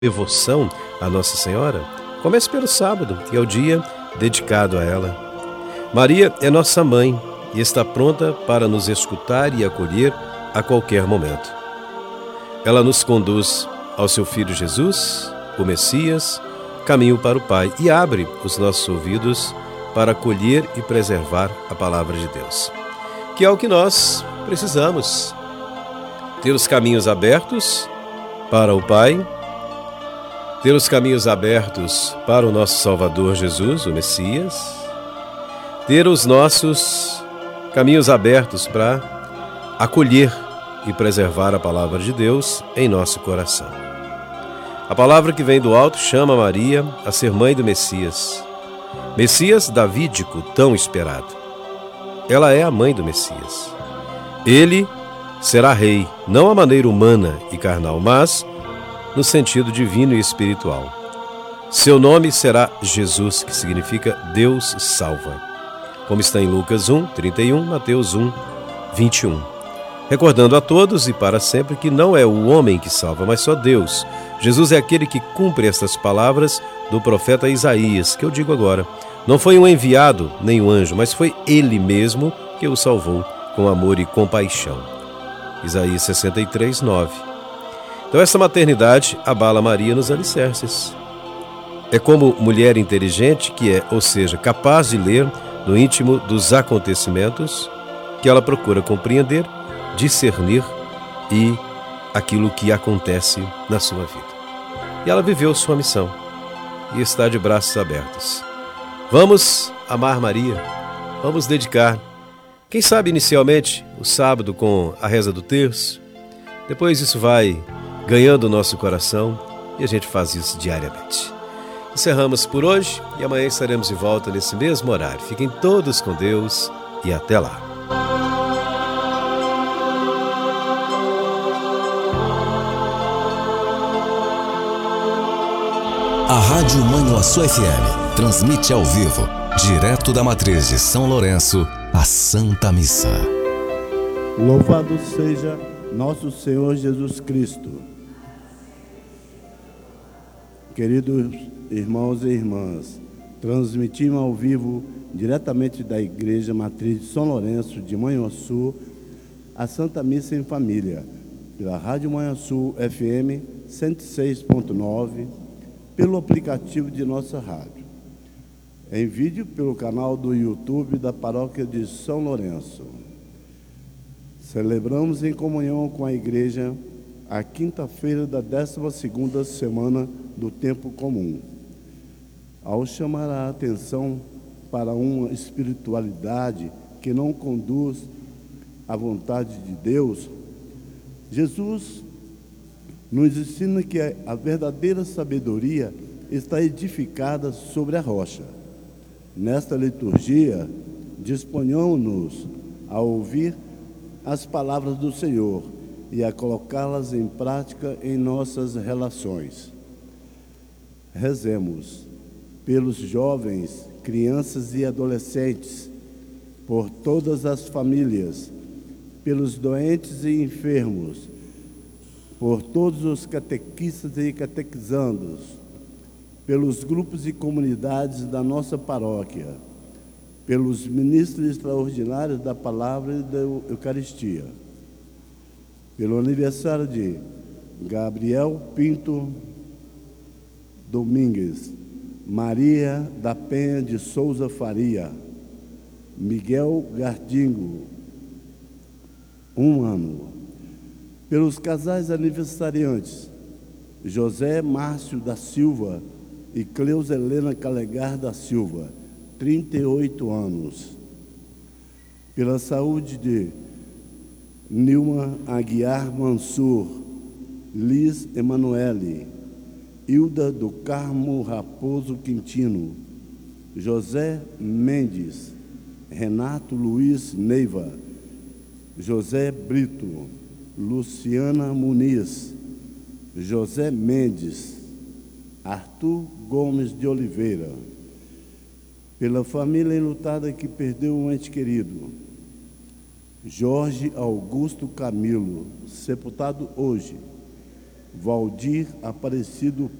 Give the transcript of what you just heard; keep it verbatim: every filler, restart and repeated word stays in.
devoção à Nossa Senhora, comece pelo sábado, que é o dia dedicado a ela. Maria é nossa mãe e está pronta para nos escutar e acolher a qualquer momento. Ela nos conduz ao seu Filho Jesus, o Messias, caminho para o Pai, e abre os nossos ouvidos para acolher e preservar a Palavra de Deus, que é o que nós precisamos. Ter os caminhos abertos para o Pai, ter os caminhos abertos para o nosso Salvador Jesus, o Messias, ter os nossos caminhos abertos para acolher e preservar a Palavra de Deus em nosso coração. A palavra que vem do alto chama Maria a ser mãe do Messias, Messias davídico tão esperado. Ela é a mãe do Messias. Ele será rei, não à maneira humana e carnal, mas no sentido divino e espiritual. Seu nome será Jesus, que significa Deus salva, como está em Lucas um, trinta e um, Mateus um, vinte e um. Recordando a todos e para sempre que não é o homem que salva, mas só Deus. Jesus é aquele que cumpre estas palavras do profeta Isaías, que eu digo agora. Não foi um enviado, nem um anjo, mas foi ele mesmo que o salvou com amor e compaixão. Isaías sessenta e três, nove. Então essa maternidade abala Maria nos alicerces. É como mulher inteligente que é, ou seja, capaz de ler no íntimo dos acontecimentos, que ela procura compreender, discernir e aquilo que acontece na sua vida. E ela viveu sua missão e está de braços abertos. Vamos amar Maria, vamos dedicar, quem sabe inicialmente, o sábado com a reza do terço, depois isso vai ganhando o nosso coração e a gente faz isso diariamente. Encerramos por hoje e amanhã estaremos de volta nesse mesmo horário. Fiquem todos com Deus e até lá. A Rádio Manhuaçu F M transmite ao vivo, direto da matriz de São Lourenço, a Santa Missa. Louvado seja nosso Senhor Jesus Cristo. Queridos irmãos e irmãs, transmitimos ao vivo, diretamente da Igreja Matriz de São Lourenço de Manhuaçu, a Santa Missa em Família, pela Rádio Manhuaçu F M cento e seis ponto nove, pelo aplicativo de nossa rádio. Em vídeo pelo canal do YouTube da Paróquia de São Lourenço. Celebramos em comunhão com a Igreja a quinta-feira da décima segunda semana do tempo comum. Ao chamar a atenção para uma espiritualidade que não conduz à vontade de Deus, Jesus nos ensina que a verdadeira sabedoria está edificada sobre a rocha. Nesta liturgia, disponhamos-nos a ouvir as palavras do Senhor e a colocá-las em prática em nossas relações. Rezemos pelos jovens, crianças e adolescentes, por todas as famílias, pelos doentes e enfermos, por todos os catequistas e catequizandos, pelos grupos e comunidades da nossa paróquia, pelos ministros extraordinários da Palavra e da Eucaristia, pelo aniversário de Gabriel Pinto Domingues, Maria da Penha de Souza Faria, Miguel Gardingo, um ano. Pelos casais aniversariantes, José Márcio da Silva e Cleusa Helena Calegar da Silva, trinta e oito anos. Pela saúde de Nilma Aguiar Mansur, Liz Emanuele, Hilda do Carmo Raposo Quintino, José Mendes, Renato Luiz Neiva, José Brito, Luciana Muniz, José Mendes, Arthur Gomes de Oliveira. Pela família enlutada que perdeu um ente querido, Jorge Augusto Camilo, sepultado hoje, Valdir Aparecido